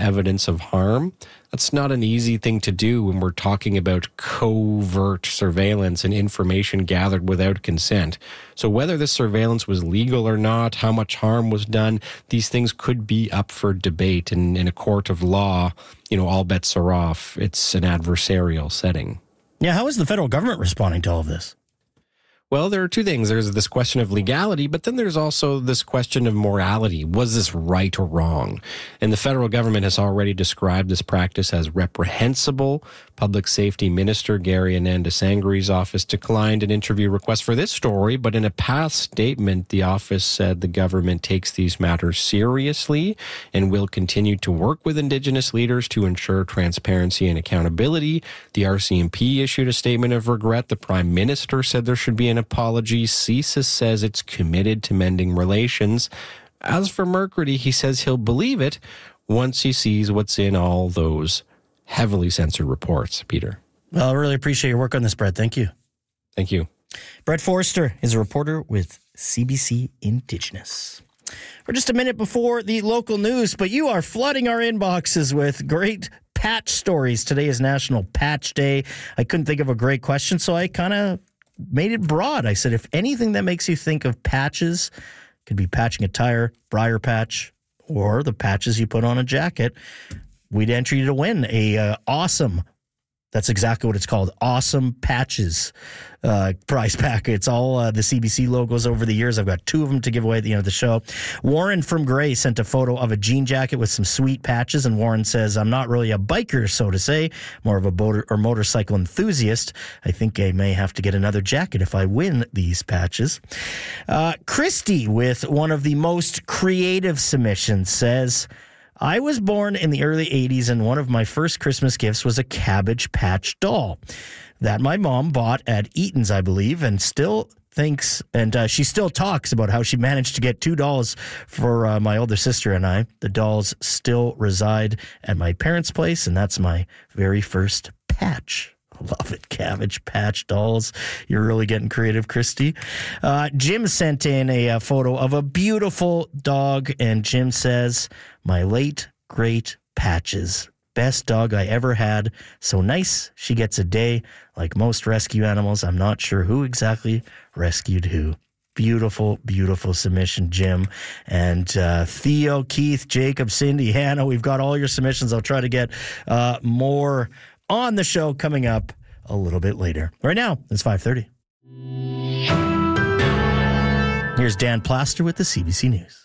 evidence of harm. That's not an easy thing to do when we're talking about covert surveillance and information gathered without consent. So whether this surveillance was legal or not, how much harm was done, these things could be up for debate. And in a court of law, all bets are off. It's an adversarial setting. Yeah, how is the federal government responding to all of this? Well, there are two things. There's this question of legality, but then there's also this question of morality. Was this right or wrong? And the federal government has already described this practice as reprehensible. Public Safety Minister Gary Ananda-Sangri's office declined an interview request for this story, but in a past statement, the office said the government takes these matters seriously and will continue to work with Indigenous leaders to ensure transparency and accountability. The RCMP issued a statement of regret. The Prime Minister said there should be an apology. CSIS says it's committed to mending relations. As for McCready, he says he'll believe it once he sees what's in all those heavily censored reports. Peter. Well, I really appreciate your work on this, Brett. Thank you. Thank you. Brett Forster is a reporter with CBC Indigenous. We're just a minute before the local news, but you are flooding our inboxes with great patch stories. Today is National Patch Day. I couldn't think of a great question, so I kind of made it broad. I said, if anything that makes you think of patches, could be patching a tire, briar patch, or the patches you put on a jacket, we'd enter you to win a awesome, that's exactly what it's called, Awesome Patches prize pack. It's all the CBC logos over the years. I've got 2 of them to give away at the end of the show. Warren from Gray sent a photo of a jean jacket with some sweet patches, and Warren says, I'm not really a biker, so to say, more of a motorcycle enthusiast. I think I may have to get another jacket if I win these patches. Christy, with one of the most creative submissions, says, I was born in the early 80s, and one of my first Christmas gifts was a Cabbage Patch doll that my mom bought at Eaton's, I believe, and still thinks, and she still talks about how she managed to get 2 dolls for my older sister and I. The dolls still reside at my parents' place, and that's my very first patch. Love it. Cabbage Patch dolls. You're really getting creative, Christy. Jim sent in a photo of a beautiful dog, and Jim says, my late, great Patches. Best dog I ever had. So nice she gets a day. Like most rescue animals, I'm not sure who exactly rescued who. Beautiful, beautiful submission, Jim. And Theo, Keith, Jacob, Cindy, Hannah, we've got all your submissions. I'll try to get more on the show coming up a little bit later. Right now, it's 5:30. Here's Dan Plaster with the CBC News.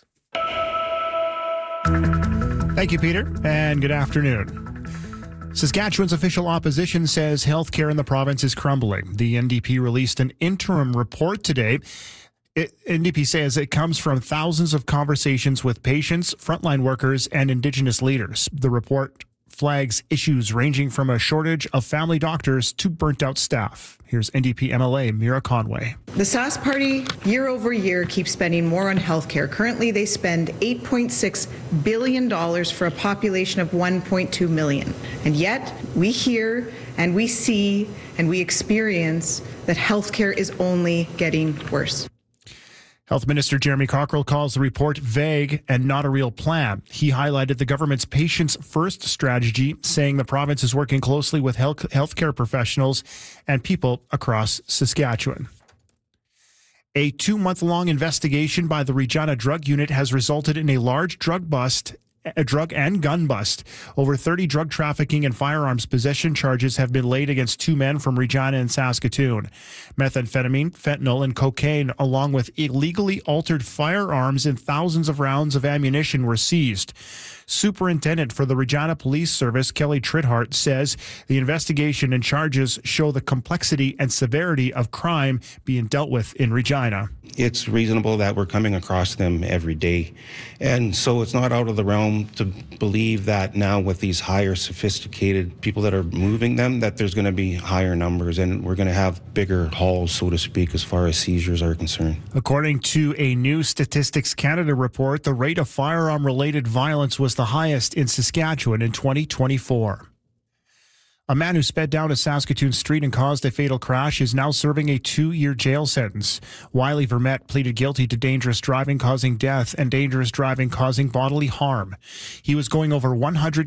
Thank you, Peter, and good afternoon. Saskatchewan's official opposition says healthcare in the province is crumbling. The NDP released an interim report today. NDP says it comes from thousands of conversations with patients, frontline workers, and Indigenous leaders. The report flags issues ranging from a shortage of family doctors to burnt-out staff. Here's NDP MLA Mira Conway. The Sask Party, year over year, keeps spending more on healthcare. Currently, they spend $8.6 billion for a population of 1.2 million. And yet, we hear and we see and we experience that healthcare is only getting worse. Health Minister Jeremy Cockrell calls the report vague and not a real plan. He highlighted the government's Patients First strategy, saying the province is working closely with healthcare professionals and people across Saskatchewan. A 2-month-long investigation by the Regina Drug Unit has resulted in a large drug and gun bust. Over 30 drug trafficking and firearms possession charges have been laid against 2 men from Regina and Saskatoon. Methamphetamine, fentanyl, and cocaine, along with illegally altered firearms and thousands of rounds of ammunition were seized. Superintendent for the Regina Police Service, Kelly Trithart, says the investigation and charges show the complexity and severity of crime being dealt with in Regina. It's reasonable that we're coming across them every day. And so it's not out of the realm to believe that now with these higher sophisticated people that are moving them, that there's going to be higher numbers and we're going to have bigger hauls, so to speak, as far as seizures are concerned. According to a new Statistics Canada report, the rate of firearm-related violence was the highest in Saskatchewan in 2024. A man who sped down a Saskatoon street and caused a fatal crash is now serving a 2-year jail sentence. Wiley Vermette pleaded guilty to dangerous driving causing death and dangerous driving causing bodily harm. He was going over 100